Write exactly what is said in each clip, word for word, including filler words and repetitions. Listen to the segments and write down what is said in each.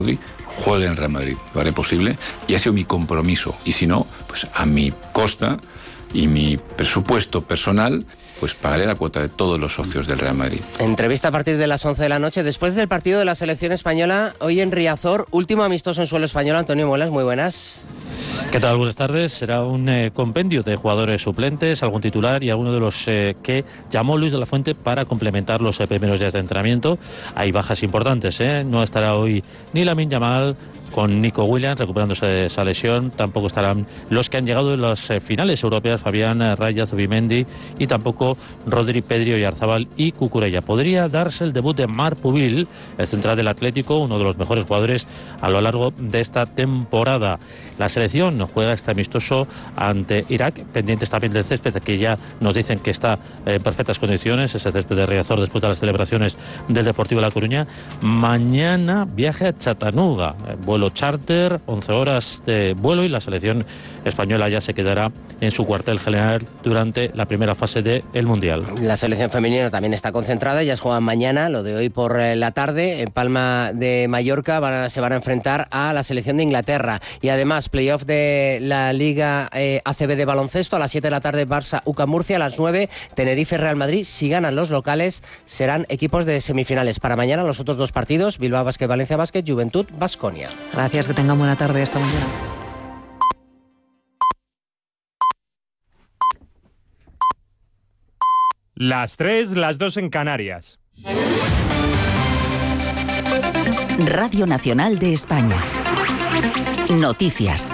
juegue en Real Madrid. Lo haré posible y ha sido mi compromiso. Y si no, pues a mi costa y mi presupuesto personal, pues pagaré la cuota de todos los socios del Real Madrid. Entrevista a partir de las once de la noche, después del partido de la selección española, hoy en Riazor, último amistoso en suelo español. Antonio Muelas, muy buenas. ¿Qué tal? Buenas tardes. Será un eh, compendio de jugadores suplentes, algún titular y alguno de los eh, que llamó Luis de la Fuente para complementar los eh, primeros días de entrenamiento. Hay bajas importantes, ¿eh? No estará hoy ni Lamine Yamal, con Nico Williams recuperándose de esa lesión. Tampoco estarán los que han llegado en las eh, finales europeas, Fabián eh, Raya, Zubimendi, y tampoco Rodri, Pedri, Oyarzabal y Cucurella. Podría darse el debut de Marc Pubil, el central del Atlético, uno de los mejores jugadores a lo largo de esta temporada. La selección juega este amistoso ante Irak, pendientes también del césped, que ya nos dicen que está en perfectas condiciones, ese césped de Riazor después de las celebraciones del Deportivo de La Coruña. Mañana viaje a Chattanooga, vuelo charter, once horas de vuelo, y la selección española ya se quedará en su cuartel general durante la primera fase del Mundial. La selección femenina también está concentrada, ellas juegan mañana, lo de hoy por la tarde, en Palma de Mallorca, van a, se van a enfrentar a la selección de Inglaterra. Y además, playoff de la Liga eh, A C B de baloncesto, a las siete de la tarde Barça U C A M Murcia, a las nueve Tenerife Real Madrid. Si ganan los locales, serán equipos de semifinales. Para mañana los otros dos partidos, Bilbao Basket, Valencia Basket, Juventud, Baskonia. Gracias, que tengan buena tarde. Hasta mañana. Las tres, las dos en Canarias. Radio Nacional de España. Noticias.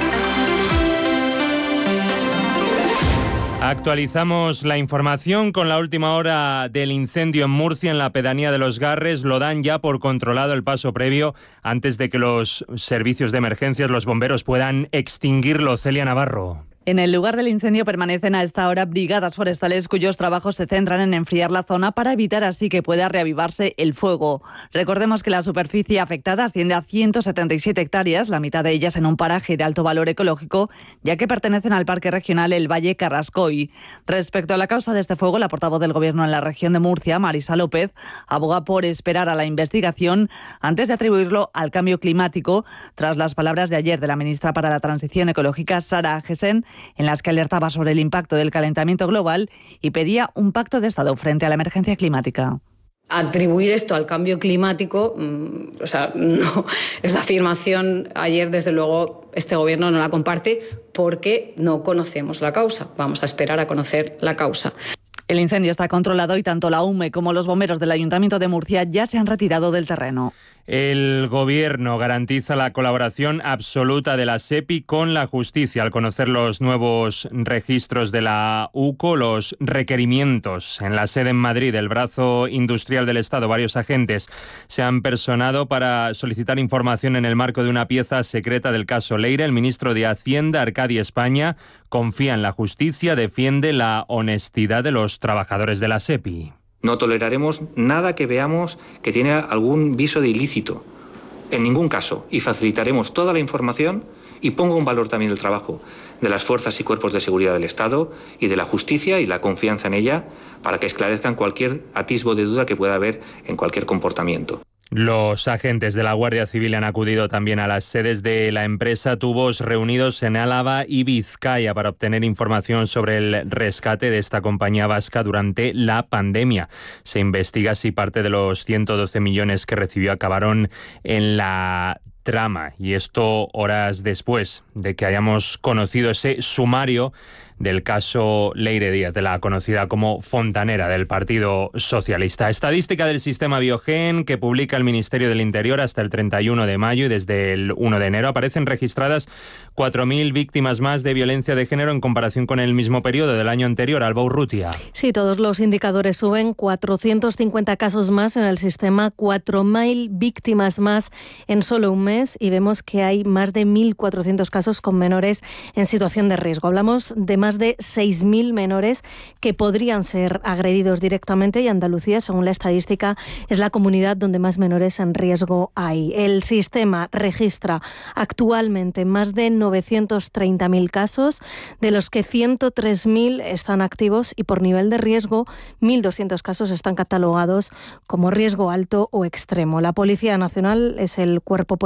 Actualizamos la información con la última hora del incendio en Murcia, en la pedanía de Los Garres. Lo dan ya por controlado el paso previo antes de que los servicios de emergencias, los bomberos, puedan extinguirlo. Celia Navarro. En el lugar del incendio permanecen a esta hora brigadas forestales cuyos trabajos se centran en enfriar la zona para evitar así que pueda reavivarse el fuego. Recordemos que la superficie afectada asciende a ciento setenta y siete hectáreas, la mitad de ellas en un paraje de alto valor ecológico, ya que pertenecen al Parque Regional El Valle Carrascoy. Respecto a la causa de este fuego, la portavoz del Gobierno en la región de Murcia, Marisa López, aboga por esperar a la investigación antes de atribuirlo al cambio climático, tras las palabras de ayer de la ministra para la Transición Ecológica, Sara Agesen, en las que alertaba sobre el impacto del calentamiento global y pedía un pacto de Estado frente a la emergencia climática. Atribuir esto al cambio climático, mmm, o sea, no, esa afirmación ayer, desde luego, este gobierno no la comparte porque no conocemos la causa. Vamos a esperar a conocer la causa. El incendio está controlado y tanto la U M E como los bomberos del Ayuntamiento de Murcia ya se han retirado del terreno. El Gobierno garantiza la colaboración absoluta de la SEPI con la justicia al conocer los nuevos registros de la U C O, los requerimientos. En la sede en Madrid, el brazo industrial del Estado, varios agentes se han personado para solicitar información en el marco de una pieza secreta del caso Leire. El ministro de Hacienda, Arcadi España, confía en la justicia, defiende la honestidad de los trabajadores de la SEPI. No toleraremos nada que veamos que tiene algún viso de ilícito, en ningún caso, y facilitaremos toda la información y pongo en valor también el trabajo de las fuerzas y cuerpos de seguridad del Estado y de la justicia y la confianza en ella para que esclarezcan cualquier atisbo de duda que pueda haber en cualquier comportamiento. Los agentes de la Guardia Civil han acudido también a las sedes de la empresa Tubos reunidos en Álava y Vizcaya para obtener información sobre el rescate de esta compañía vasca durante la pandemia. Se investiga si parte de los ciento doce millones que recibió acabaron en la trama, y esto horas después de que hayamos conocido ese sumario del caso Leire Díaz, de la conocida como fontanera del Partido Socialista. Estadística del sistema Biogen que publica el Ministerio del Interior hasta el treinta y uno de mayo, y desde el uno de enero aparecen registradas cuatro mil víctimas más de violencia de género en comparación con el mismo periodo del año anterior. Alba Urrutia. Sí, todos los indicadores suben, cuatrocientos cincuenta casos más en el sistema, cuatro mil víctimas más en solo un mes, y vemos que hay más de mil cuatrocientos casos con menores en situación de riesgo. Hablamos de más más de seis mil menores que podrían ser agredidos directamente, y Andalucía, según la estadística, es la comunidad donde más menores en riesgo hay. El sistema registra actualmente más de novecientos treinta mil casos, de los que ciento tres mil están activos, y por nivel de riesgo, mil doscientos casos están catalogados como riesgo alto o extremo. La Policía Nacional es el cuerpo